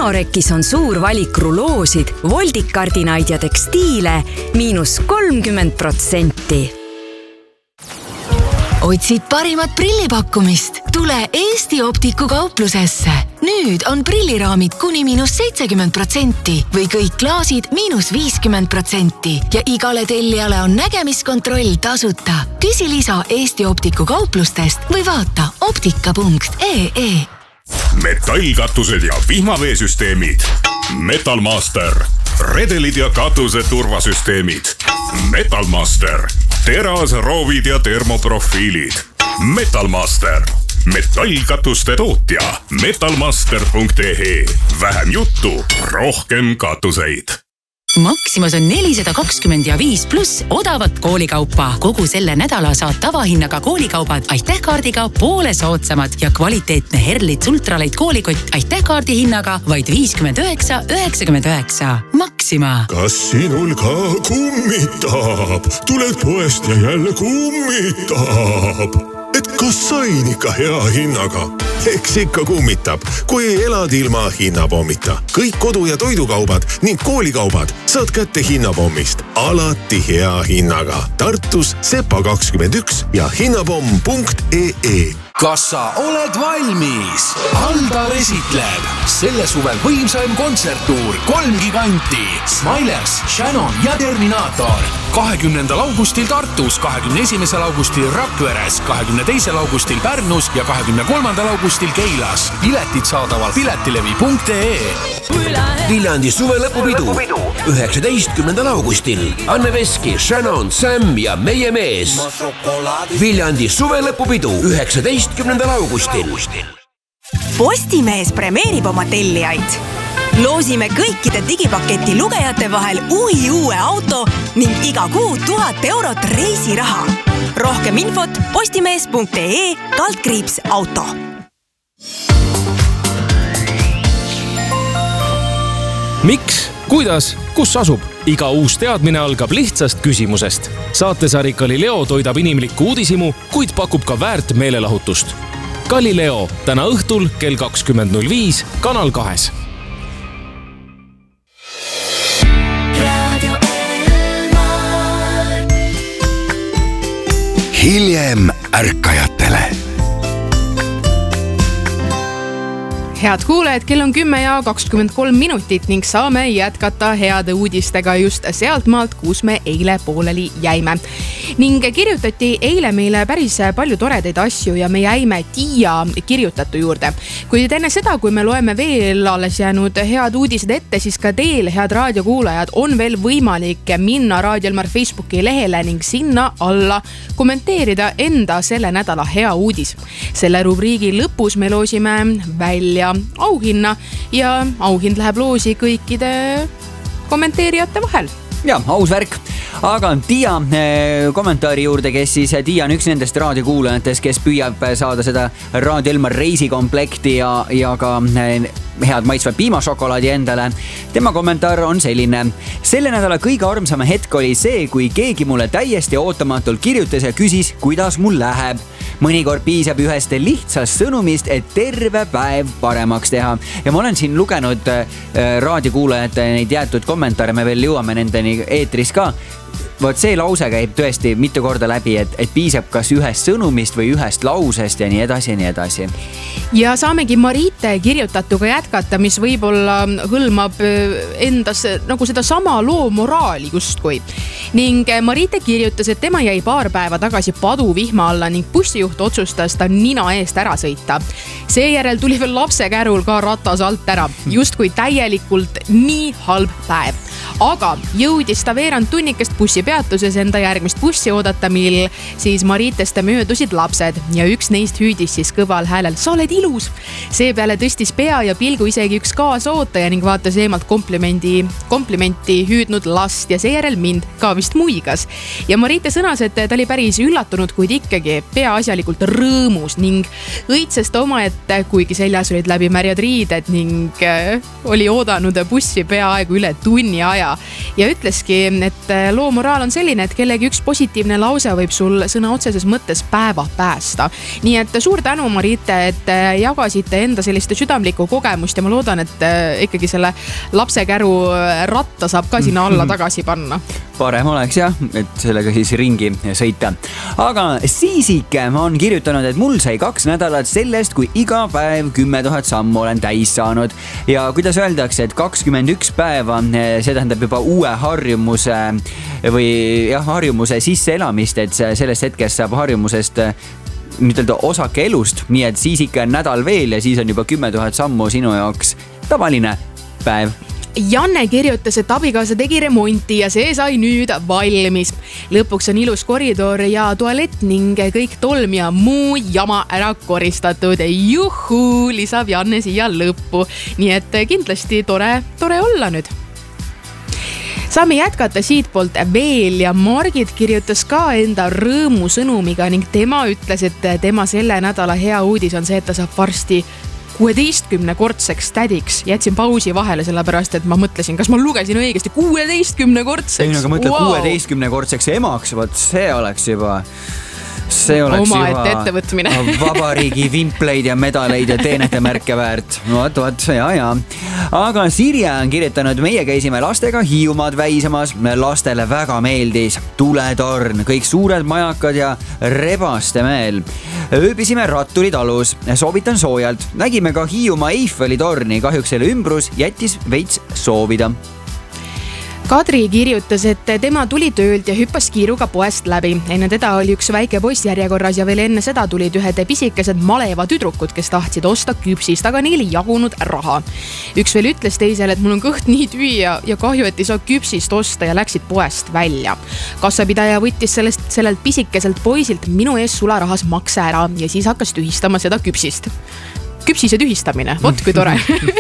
Monorekis on suur valik ruloosid, voldikardinaid ja tekstiile -30%. Otsid parimat prillipakkumist? Tule Eesti Optiku kauplusesse. Nüüd on prilliraamid kuni -70% või kõik klaasid -50% ja igale tellijale on nägemiskontroll tasuta. Küsi lisa Eesti Optiku kauplustest või vaata optika.ee. Metallkatused ja vihmaveesüsteemid. Metalmaster. Redelid ja katuse turvasüsteemid. Metalmaster. Teras, roovid ja termoprofiilid. Metalmaster. Metallkatuste tootja. Metalmaster.ee. Vähem juttu, rohkem katuseid. Maximas on 420 ja 5+ odavat koolikaupa. Kogu selle nädala saad tavahinnaga koolikaubad Aitäh-kaardiga poole soodsamad ja kvaliteetne Herlitz Ultralight koolikott Aitäh-kaardi hinnaga vaid 59,99. Maxima. Kas sinul ka kummitab? Tuled poest ja jälle kummitab. Et kas sain ikka hea hinnaga? Eks ikka kummitab, kui elad ilma hinnapommita. Kõik kodu- ja toidukaubad ning koolikaubad saad kätte hinnapommist. Alati hea hinnaga. Tartus Sepa 21 ja hinnapomm.ee. Kas sa oled valmis? Aldar esitleb selle suve võimsaim kontserttuur 3 giganti. Smilers, Shannon ja Terminaator. 20. augustil Tartus, 21. augustil Rakveres, 22. augustil Pärnus ja 23. augustil Keilas. Piletid saadaval piletilevi.ee. Viljandi suve lõpupidu 19. augustil. Anne Veski, Shannon, Sam ja meie mees. Viljandi suve lõpupidu 19. augustil. Postimees premeerib oma tellijaid. Loosime kõikide digipaketi lugejate vahel uue auto ning iga kuu 1000 eurot reisiraha. Rohkem infot postimees.ee/auto. Miks? Kuidas? Kus asub? Iga uus teadmine algab lihtsast küsimusest. Saatesari Galileo toidab inimlikku uudishimu, kuid pakub ka väärt meelelahutust. Galileo täna õhtul kell 20.05 Kanal 2. Hiljem ärkajatele. Head kuulajad, kell on 10:23 ning saame jätkata heade uudistega just sealtmaalt, kus me eile pooleli jäime. Ning kirjutati eile meile päris palju toredaid asju ja me jäime Tiia kirjutatu juurde. Kuid enne seda, kui me loeme veel alles jäänud head uudised ette, siis ka teil, head raadiokuulajad, on veel võimalik minna Raadio Elmar Facebooki lehele ning sinna alla kommenteerida enda selle nädala hea uudis. Selle rubriigi lõpus me loosime välja auhinna ja auhind läheb loosi kõikide kommenteerijate vahel. Ja, aus värk. Aga Tiia kommentaari juurde, kes siis Tiia on üks nendest raadiokuulajatest, kes püüab saada seda Raadio Elmar reisikomplekti ja ka head maitsva piimašokolaadi endale. Tema kommentaar on selline. Selle nädala kõige armsam hetk oli see, kui keegi mulle täiesti ootamatult kirjutas ja küsis, kuidas mul läheb. Mõnikord piisab ühest lihtsast sõnumist, et terve päev paremaks teha. Ja ma olen siin lugenud raadiokuulajate neid jäetud kommentaare, me veel jõuame nendeni eetris ka. Vot see lause käib tõesti mitu korda läbi, et piisab kas ühest sõnumist või ühest lausest ja nii edasi ja nii edasi. Ja saamegi Marite kirjutatuga jätkata, mis võib-olla hõlmab endas nagu seda sama loo moraali justkui. Ning Marite kirjutas, et tema jäi paar päeva tagasi paduvihma alla ning bussijuht otsustas ta nina eest ära sõita. Seejärel tuli veel lapse kärul ka ratas alt ära, justkui täielikult nii halb päev. Aga jõudis ta veerand tunnikest bussipeatuses enda järgmist bussi oodata, mil siis Maritest möödusid lapsed ja üks neist hüüdis siis kõval häälel, sa oled ilus. Seepeale tõstis pea ja pilgu isegi üks kaasootaja ning vaatas eemalt komplimenti hüüdnud last ja seejärel mind ka vist muigas. Ja Marite sõnas, et ta oli päris üllatunud, kuid ikkagi peaasjalikult rõõmus ning õitsest omaette, kuigi seljas olid läbi märjad riided ning oli oodanud bussi peaaegu üle tunni aja. ja ütleski, et loo moraal on selline, et kellegi üks positiivne lause võib sul sõna otseses mõttes päeva päästa. Nii et suur tänu, Marite, et jagasite enda selliste südamlikku kogemust ja ma loodan, et ikkagi selle lapsekäru ratta saab ka sinna alla tagasi panna. Parem oleks jah, et sellega siis ringi sõita. Aga Siisike on kirjutanud, et mul sai 2 nädalat sellest, kui iga päev 10 000 sammu olen täis saanud. Ja kuidas öeldakse, et 21 päeva, see tähendab juba uue harjumuse või harjumuse sisseelamist, et sellest hetkest saab harjumusest nüüd osake elust, nii et Siisike on nädal veel ja siis on juba 10 000 sammu sinu jaoks tavaline päev. Janne kirjutas, et abikaasa tegi remonti ja see sai nüüd valmis. Lõpuks on ilus koridor ja tualett ning kõik tolm ja muu jama ära koristatud. Juhu, lisab Janne siia lõppu. Nii et kindlasti tore olla nüüd. Saame jätkata siitpoolt veel ja Margit kirjutas ka enda rõõmusõnumiga ning tema ütles, et tema selle nädala hea uudis on see, et ta saab varsti 16-kordseks tädiks. Jätsin pausi vahele sellepärast, et ma mõtlesin, kas ma lugesin õigesti 16-kordseks. Ei, aga mõtle 16-kordseks emaks, võt see oleks juba ettevõtmine. Vabariigi vimpleid ja medaleid ja teenetemärke väärt. Võt, ja. Aga Sirje on kirjutanud, meie käisime lastega Hiiumaad väisamas. Lastele väga meeldis tuletorn, kõik suured majakad ja rebaste meel. Ööbisime Ratturi talus, soovitan soojalt. Nägime ka Hiiumaa Eiffeli torni, kahjuks selle ümbrus jättis veits soovida. Kadri kirjutas, et tema tuli töölt ja hüppas kiiruga poest läbi. Enne teda oli üks väike poiss järjekorras ja veel enne seda tulid ühed pisikesed maleva tüdrukud, kes tahtsid osta küpsist, aga neil ei jagunud raha. Üks veel ütles teisele, et mul on kõht nii tüü ja kahju, et ei saa küpsist osta ja läksid poest välja. Kassapidaja võttis sellelt pisikeselt poisilt minu ees sularahas makse ära ja siis hakkas tühistama seda küpsist. Küpsise tühistamine, vot kui tore.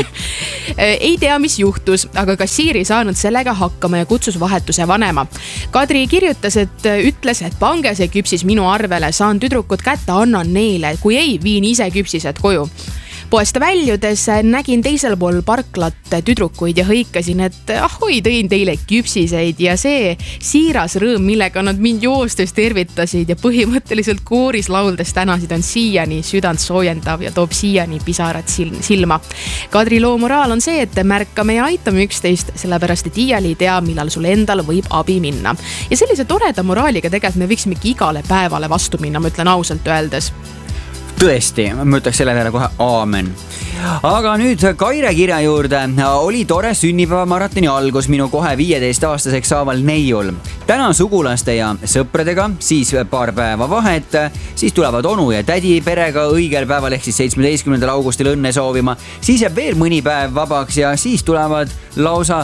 Ei tea, mis juhtus, aga kassiir ei saanud sellega hakkama ja kutsus vahetuse vanema. Kadri kirjutas, ütles, et pange see küpsis minu arvele, saan tüdrukud kätte, annan neile, kui ei, viin ise küpsised koju. Poest väljudes nägin teisel pool parklat tüdrukuid ja hõikasin, et ahoi, tõin teile küpsiseid ja see siiras rõõm, millega nad mind joostes tervitasid ja põhimõtteliselt kooris lauldes tänasid on siiani südant soojendav ja toob siiani pisarad silma. Kadri loo moraal on see, et märkame ja aitame üksteist, sellepärast et iial ei tea, millal sul endal võib abi minna. Ja sellise toreda moraaliga tegelikult me võiksimegi igale päevale vastu minna, ma ütlen ausalt öeldes. Tõesti, ma ütleks selle peale kohe aamen. Aga nüüd Kaire kirja juurde. Oli tore sünnipäeva maratoni algus minu kohe 15-aastaseks saaval neiul. Täna sugulaste ja sõpradega, siis paar päeva vahet, siis tulevad onu ja tädi perega õigel päeval ehk siis 17. augustil õnne soovima. Siis jääb veel mõni päev vabaks ja siis tulevad lausa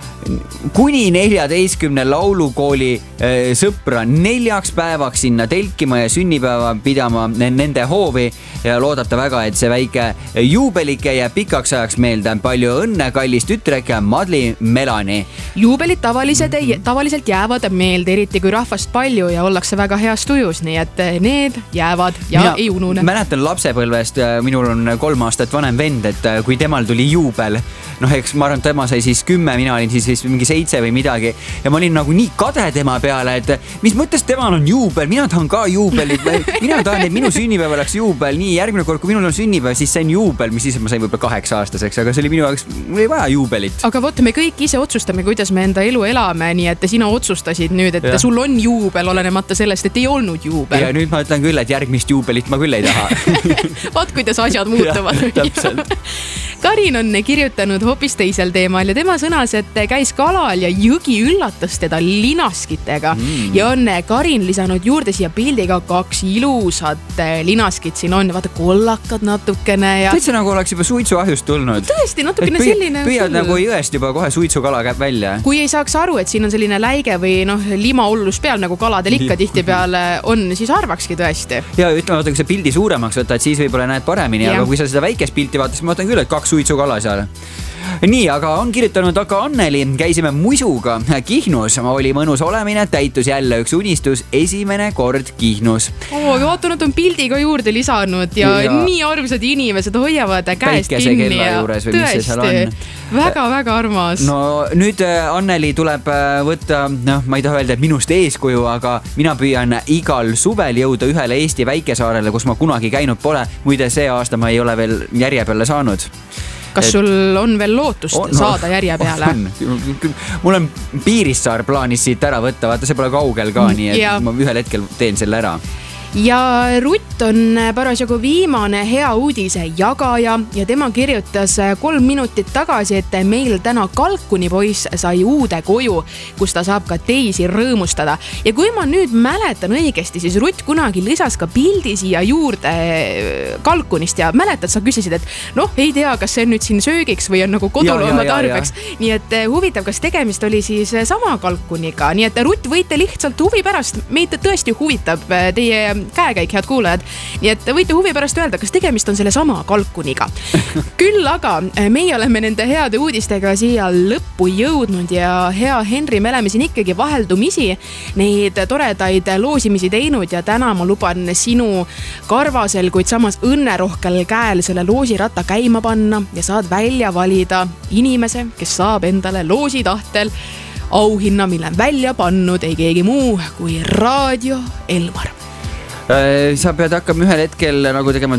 kuni 14 laulukooli sõpra 4 päevaks sinna telkima ja sünnipäeva pidama nende hoovi ja loodata väga, et see väike juubelike jääb pikaks ajaks meelde. Palju õnne, kallis tütreke Madli Melani. Juubelid tavaliselt jäävad meelde, eriti kui rahvast palju ja ollakse väga heas tujus, nii et need jäävad ja ei unune. Mäletan lapsepõlvest, minul on 3 aastat vanem vend, et kui temal tuli juubel, eks ma arvan, tema sai siis 10, mina olin siis mingi 7 või midagi ja ma olin nagu nii kade tema peale, et mis mõttes temal on juubel, mina tahan ka juubelit, mina tahan, et minu sünnipäev oleks juubel, nii järgmine kord, kui minul on sünnipäev, siis sain juubel, mis siis ma sain võib-olla 8-aastaseks, aga see oli minu jaoks, mul ei vaja juubelit. Aga võtta, me kõik ise otsustame, kuidas me enda elu elame, nii et sina otsustasid nüüd, et sul on juubel, olenemata sellest, et ei olnud juubel. Ja nüüd ma ütlen küll, et järgmist juubelit ma küll ei taha. Vaat, kuidas asjad muutuvad. Karin on kirjutanud hoopis teisel teemal ja tema sõnas, et käis kalal ja jõgi üllatas teda linaskitega ja on Karin lisanud juurde siia pildiga 2 ilusat linaskit siin on, vaata kollakad natukene ja täitsa nagu oleks juba suitsuahjust tulnud. Tõesti, natukene selline püüad nagu jõest juba kohe suitsukala käib välja. Kui ei saaks aru, et siin on selline läige või lima ollus peal, nagu kaladel ikka tihti peale on, siis arvakski tõesti. Ja ütleme, vaata, kui sa pildi suuremaks võtad, siis võib-olla näed paremini, aga kui sa seda väikest pilti vaatad, siis ma vaatan küll, et 2 suitsukala seal. nii, aga on kirjutanud aga Anneli, käisime musuga Kihnus, oli mõnus olemine, täitus jälle üks unistus, esimene kord Kihnus. Vaata, nad on pildi ka juurde lisanud ja nii armsad inimesed hoiavad käest kinni ja tõesti, väga-väga armas. No nüüd Anneli tuleb võtta, ma ei taha öelda, et minust eeskuju, aga mina püüan igal suvel jõuda ühele Eesti väikesaarele, kus ma kunagi käinud pole. Muide, see aasta ma ei ole veel järje peale saanud. Kas sul on veel lootust saada järje peale? Mul on Piirissaar plaanis siit ära võtta, vaata see pole kaugel ka, nii et ma ühel hetkel teen selle ära. Ja Rutt on parasjagu viimane hea uudise jagaja ja tema kirjutas 3 minutit tagasi, et meil täna Kalkuni poiss sai uude koju, kus ta saab ka teisi rõõmustada. Ja kui ma nüüd mäletan õigesti, siis Rutt kunagi lisas ka pildi siia juurde Kalkunist ja mäletad, sa küsisid, et ei tea, kas see on nüüd siin söögiks või on nagu kodulooma tarbeks. Nii et huvitav, kas tegemist oli siis sama Kalkuniga. Nii et Rutt, võite lihtsalt huvi pärast, meid tõesti huvitab teie käekäik, head kuulajad. Nii et võite huvi pärast öelda, kas tegemist on selle sama Kalkuniga. Küll aga meie oleme nende heade uudistega siia lõppu jõudnud ja hea Henri, me oleme siin ikkagi vaheldumisi neid toredaid loosimisi teinud ja täna ma luban sinu karvasel, kuid samas õnnerohkel käel selle loosiratta käima panna ja saad välja valida inimese, kes saab endale loositahtel auhinna, mille on välja pannud ei keegi muu kui Raadio Elmar. Sa pead hakkama ühel hetkel nagu tegema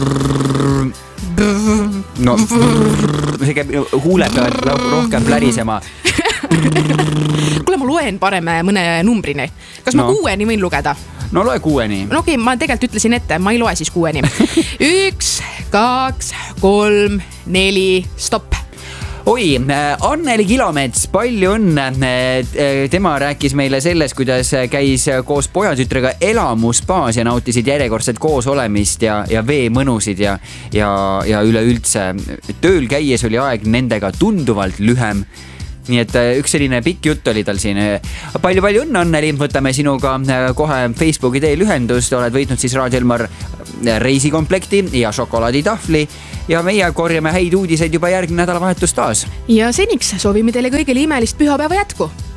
see käib huule pealt rohkem plärisema. Kuule, ma loen parem mõne numbrini. Kas ma 6-ni võin lugeda? No loe 6-ni. No okei, ma tegelikult ütlesin ette, ma ei loe siis 6-ni. 1, 2, 3, 4, stopp. Oi, Anneli Kilomets, palju õnne. Tema rääkis meile selles, kuidas käis koos pojatütrega elamuspaas ja nautisid järjekordselt koos olemist ja veemõnusid ja üleüldse. Tööl käies oli aeg nendega tunduvalt lühem. Nii et üks selline pikk jutt oli tal siin. Palju õnne, Anneli, võtame sinuga kohe Facebooki teel ühendust. Oled võitnud siis Raadio Elmar reisikomplekti ja šokolaaditahvli ja meie korjame häid uudiseid juba järgmine nädalavahetus taas. Ja seniks soovime teile kõigile imelist pühapäeva jätku.